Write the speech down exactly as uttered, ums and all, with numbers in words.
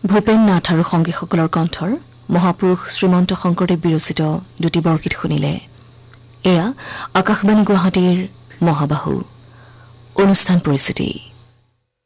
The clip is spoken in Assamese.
ভূপেন নাথ আৰু সংগীসকলৰ কণ্ঠৰ মহাপুৰুষ শ্ৰীমন্ত শংকৰদেৱ বিৰচিত দুটি বৰগীত শুনিলে। এয়া আকাশবাণী গুৱাহাটীৰ মহাবাহু অনুষ্ঠান পৰিস্থিতি।